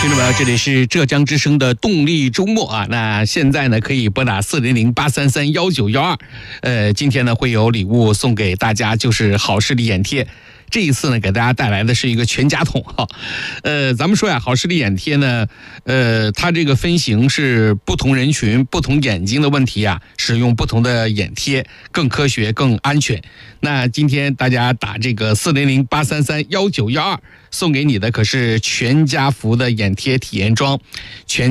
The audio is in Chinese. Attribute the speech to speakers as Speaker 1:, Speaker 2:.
Speaker 1: 听众朋友，这里是浙江之声的动力周末啊。那现在呢，可以拨打400-833-1912。今天呢会有礼物送给大家，就是好视力眼贴。这一次呢，给大家带来的是一个全家桶哈。咱们说呀，好视力眼贴呢，它这个分型是不同人群、不同眼睛的问题啊，使用不同的眼贴，更科学、更安全。那今天大家打这个400-833-1912，送给你的可是全家福的眼贴体验装，全。